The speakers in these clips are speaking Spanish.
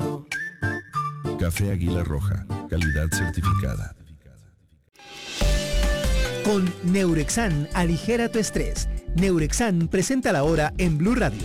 Café Águila Roja, calidad certificada. Con Neurexan, aligera tu estrés. Neurexan presenta la hora en Blue Radio.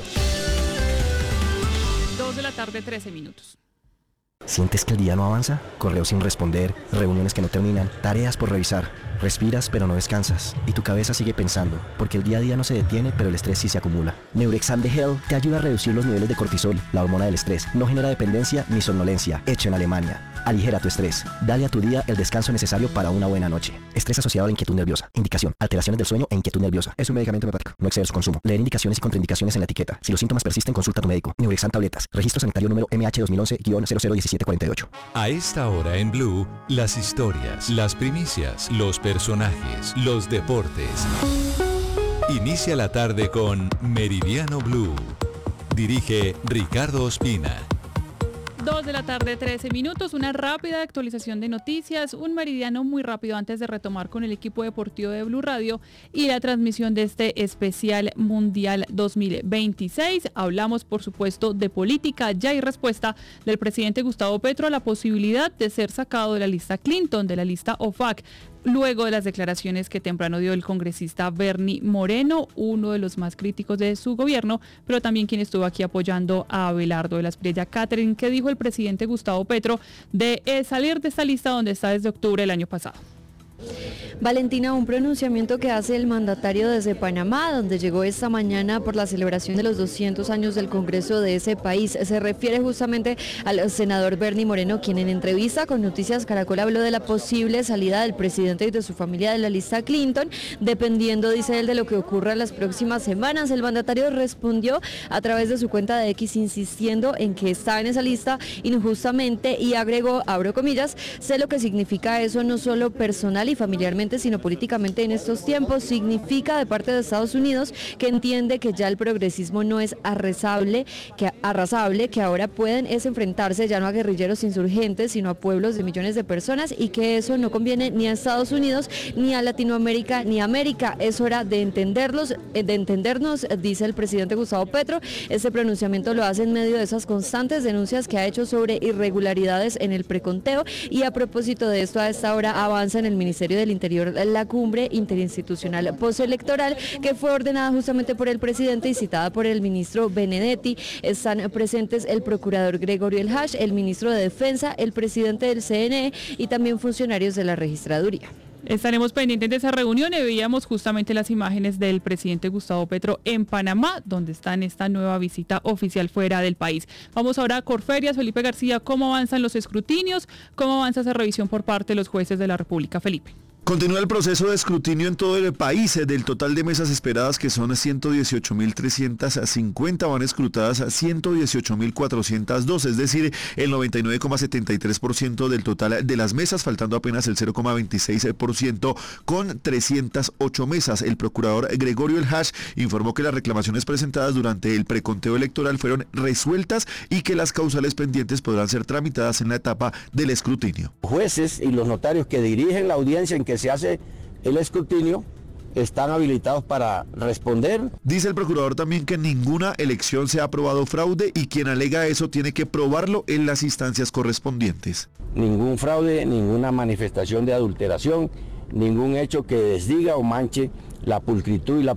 2 de la tarde, 13 minutos. ¿Sientes que el día no avanza? Correos sin responder, reuniones que no terminan, tareas por revisar. Respiras pero no descansas y tu cabeza sigue pensando, porque el día a día no se detiene, pero el estrés sí se acumula. Neurexam de Hell te ayuda a reducir los niveles de cortisol, la hormona del estrés. No genera dependencia ni somnolencia. Hecho en Alemania. Aligera tu estrés. Dale a tu día el descanso necesario para una buena noche. Estrés asociado a la inquietud nerviosa. Indicación: alteraciones del sueño e inquietud nerviosa. Es un medicamento homeopático. No exceder su consumo. Leer indicaciones y contraindicaciones en la etiqueta. Si los síntomas persisten, consulta a tu médico. Neurexam tabletas. Registro sanitario número MH 2011-001748. A esta hora en Blue, las historias, las primicias, los personajes, los deportes. Inicia la tarde con Meridiano Blue. Dirige Ricardo Ospina. 2 de la tarde, 13 minutos, una rápida actualización de noticias, un meridiano muy rápido antes de retomar con el equipo deportivo de Blue Radio y la transmisión de este especial Mundial 2026. Hablamos, por supuesto, de política. Ya hay respuesta del presidente Gustavo Petro a la posibilidad de ser sacado de la lista Clinton, de la lista OFAC, luego de las declaraciones que temprano dio el congresista Bernie Moreno, uno de los más críticos de su gobierno, pero también quien estuvo aquí apoyando a Abelardo de la Espriella. Catherine, ¿qué dijo el presidente Gustavo Petro de salir de esta lista donde está desde octubre del año pasado? Valentina, un pronunciamiento que hace el mandatario desde Panamá, donde llegó esta mañana por la celebración de los 200 años del Congreso de ese país. Se refiere justamente al senador Bernie Moreno, quien en entrevista con Noticias Caracol habló de la posible salida del presidente y de su familia de la lista Clinton, dependiendo, dice él, de lo que ocurra en las próximas semanas. El mandatario respondió a través de su cuenta de X, insistiendo en que está en esa lista injustamente, y agregó, abro comillas: sé lo que significa eso, no solo personal y familiarmente, sino políticamente en estos tiempos. Significa de parte de Estados Unidos que entiende que ya el progresismo no es arrasable, que ahora pueden enfrentarse ya no a guerrilleros insurgentes, sino a pueblos de millones de personas, y que eso no conviene ni a Estados Unidos, ni a Latinoamérica, ni a América. Es hora de entendernos, dice el presidente Gustavo Petro. Este pronunciamiento lo hace en medio de esas constantes denuncias que ha hecho sobre irregularidades en el preconteo, y a propósito de esto, a esta hora avanza en el Ministerio del Interior la cumbre interinstitucional postelectoral que fue ordenada justamente por el presidente y citada por el ministro Benedetti. Están presentes el procurador Gregorio El Hash, el ministro de Defensa, el presidente del CNE y también funcionarios de la registraduría. Estaremos pendientes de esa reunión y veíamos justamente las imágenes del presidente Gustavo Petro en Panamá, donde está en esta nueva visita oficial fuera del país. Vamos ahora a Corferias. Felipe García, ¿cómo avanzan los escrutinios? ¿Cómo avanza esa revisión por parte de los jueces de la República? Felipe. Continúa el proceso de escrutinio en todo el país. Del total de mesas esperadas, que son 118.350, van escrutadas 118.402, es decir, el 99,73% del total de las mesas, faltando apenas el 0,26% con 308 mesas. El procurador Gregorio El Hash informó que las reclamaciones presentadas durante el preconteo electoral fueron resueltas y que las causales pendientes podrán ser tramitadas en la etapa del escrutinio. Jueces y los notarios que dirigen la audiencia en que se hace el escrutinio están habilitados para responder. Dice el procurador también que en ninguna elección se ha aprobado fraude, y quien alega eso tiene que probarlo en las instancias correspondientes. Ningún fraude, ninguna manifestación de adulteración, ningún hecho que desdiga o manche la pulcritud y la